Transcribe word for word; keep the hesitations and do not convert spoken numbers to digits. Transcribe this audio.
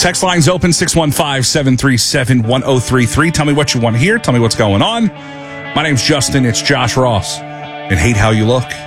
Text line's open, six one five, seven three seven, one oh three three. Tell me what you want to hear. Tell me what's going on. My name's Justin. It's Josh Ross. And hate how you look.